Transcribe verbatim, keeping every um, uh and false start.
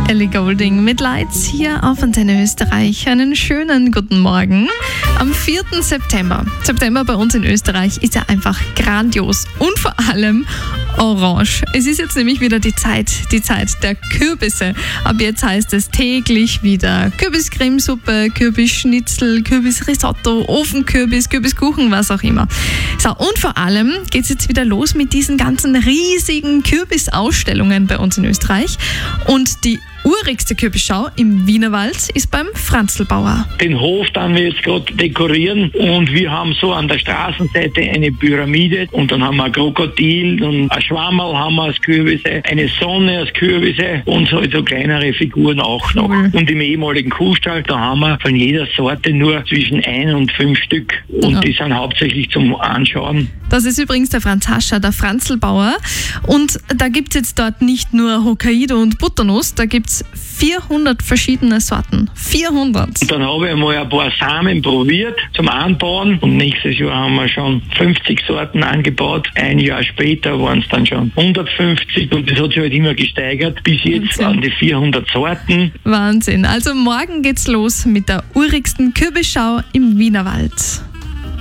Ellie Goulding mit Lights hier auf Antenne Österreich. Einen schönen guten Morgen. Am vierten September. September bei uns in Österreich ist ja einfach grandios und vor allem orange. Es ist jetzt nämlich wieder die Zeit, die Zeit der Kürbisse. Ab jetzt heißt es täglich wieder Kürbiscremesuppe, Kürbisschnitzel, Kürbisrisotto, Ofenkürbis, Kürbiskuchen, was auch immer. So, und vor allem geht es jetzt wieder los mit diesen ganzen riesigen Kürbisausstellungen bei uns in Österreich. Und die urigste Kürbisschau im Wienerwald ist beim Franzlbauer. Den Hof dann wir jetzt gerade dekorieren und wir haben so an der Straßenseite eine Pyramide und dann haben wir ein Krokodil und ein Schwammerl haben wir als Kürbisse, eine Sonne als Kürbisse und so, so kleinere Figuren auch noch. Cool. Und im ehemaligen Kuhstall, da haben wir von jeder Sorte nur zwischen ein und fünf Stück und ja. Die sind hauptsächlich zum Anschauen. Das ist übrigens der Franz Hascher, der Franzlbauer. Und da gibt es jetzt dort nicht nur Hokkaido und Butternuss, da gibt es vierhundert verschiedene Sorten. vierhundert. Und dann habe ich einmal ein paar Samen probiert zum Anbauen und nächstes Jahr haben wir schon fünfzig Sorten angebaut. Ein Jahr später waren es dann schon hundertfünfzig und das hat sich halt immer gesteigert bis jetzt Wahnsinn. An die vierhundert Sorten. Wahnsinn. Also morgen geht's los mit der urigsten Kürbisschau im Wienerwald.